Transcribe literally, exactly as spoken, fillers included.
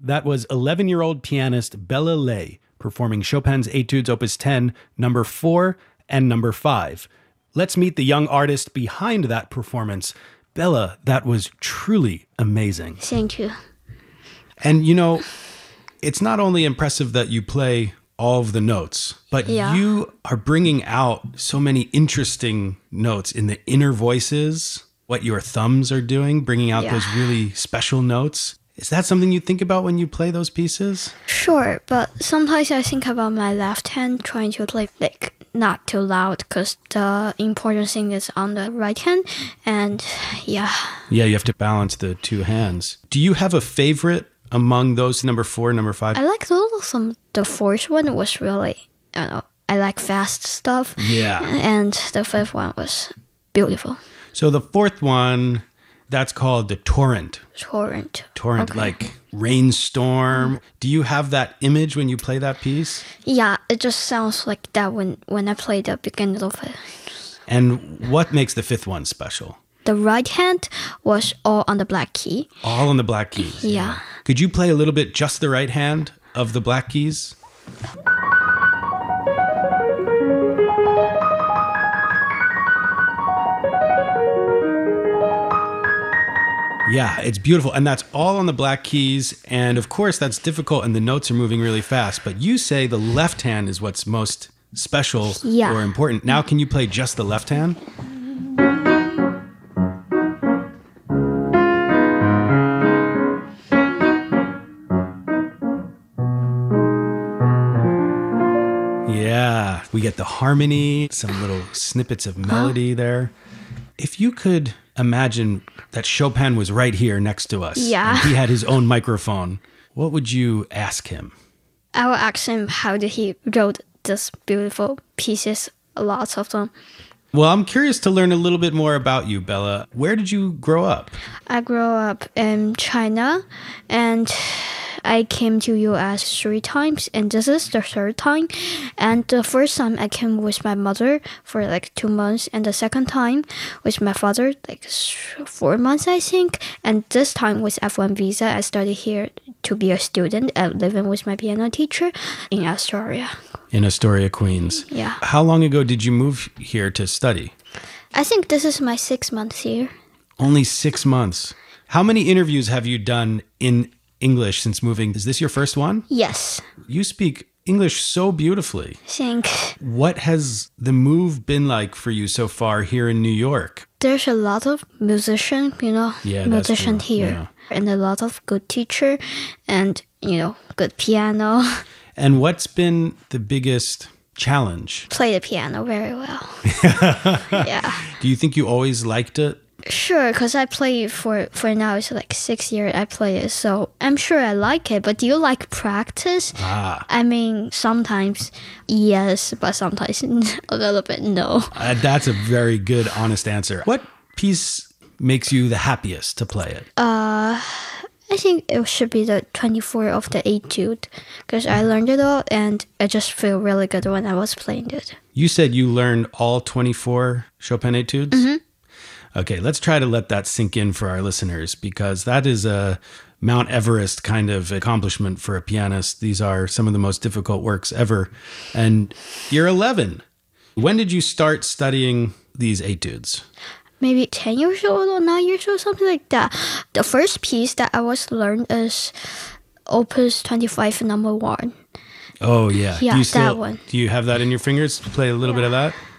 That was eleven-year-old pianist Bella Lei performing Chopin's Etudes Opus ten, number four and number five. Let's meet the young artist behind that performance. Bella, that was truly amazing. Thank you. And you know, it's not only impressive that you play all of the notes, but Yeah. you are bringing out so many interesting notes in the inner voices, what your thumbs are doing, bringing out Yeah. those really special notes. Is that something you think about when you play those pieces? Sure, but sometimes I think about my left hand trying to play like not too loud because the important thing is on the right hand. And yeah. Yeah, you have to balance the two hands. Do you have a favorite among those number four, number five? I like those. Some, the fourth one was really, I don't know, I like fast stuff. Yeah. And the fifth one was beautiful. So the fourth one, that's called the Torrent. Torrent. Torrent, Okay. like rainstorm. Do you have that image when you play that piece? Yeah, it just sounds like that when, when I play the beginning of it. And what makes the fifth one special? The right hand was all on the black key. All on the black keys. Yeah. Could you play a little bit just the right hand of the black keys? Yeah, it's beautiful. And that's all on the black keys. And of course, that's difficult and the notes are moving really fast. But you say the left hand is what's most special Yeah. or important. Now, can you play just the left hand? Yeah, we get the harmony, some little snippets of melody there. If you could imagine that Chopin was right here next to us, Yeah. and he had his own microphone, what would you ask him? I will ask him how did he wrote this beautiful pieces, lots of them. Well, I'm curious to learn a little bit more about you, Bella. Where did you grow up? I grew up in China and I came to U S three times and this is the third time. And the first time I came with my mother for like two months and the second time with my father like four months I think. And this time with F one visa I started here to be a student and living with my piano teacher in Astoria. In Astoria, Queens. Yeah. How long ago did you move here to study? I think this is my sixth month here. Only six months. How many interviews have you done in English since moving? Is this your first one? Yes. You speak English so beautifully. Think What has the move been like for you so far here in New York? there's a lot of musician, you know, Yeah, that's musician true. here, Yeah. and a lot of good teacher, and you know, good piano. And what's been the biggest challenge? Play the piano very well. Yeah, Do you think you always liked it? sure. Cause I play for for now it's like six years I play it, so I'm sure I like it. But do you like practice? Ah, I mean, sometimes yes, but sometimes a little bit no. uh, that's a very good, honest answer. What piece makes you the happiest to play it? Uh, I think it should be the twenty-four of the Etude because I learned it all and I just feel really good when I was playing it. You said you learned all twenty-four Chopin etudes? Mm-hmm. Okay, let's try to let that sink in for our listeners because that is a Mount Everest kind of accomplishment for a pianist. These are some of the most difficult works ever. And you're eleven. When did you start studying these etudes? Maybe ten years old or nine years old, something like that. The first piece that I was learned is Opus twenty-five number one. Oh, yeah. Yeah, do you that still, one. Do you have that in your fingers? Play a little bit of that?